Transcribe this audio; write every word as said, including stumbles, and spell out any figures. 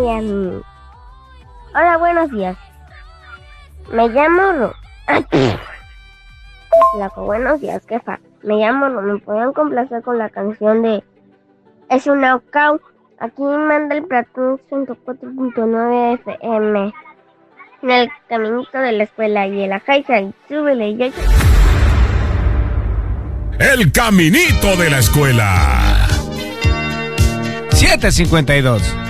días. Hola, buenos días. Me llamo Ru. Loco, buenos días, jefa. Me llamo Ru. ¿Me pueden complacer con la canción de Es un knockout? Aquí manda el Platón ciento cuatro punto nueve F M. En el caminito de la escuela y el ajaisa y súbele ya. El caminito de la escuela. siete cincuenta y dos.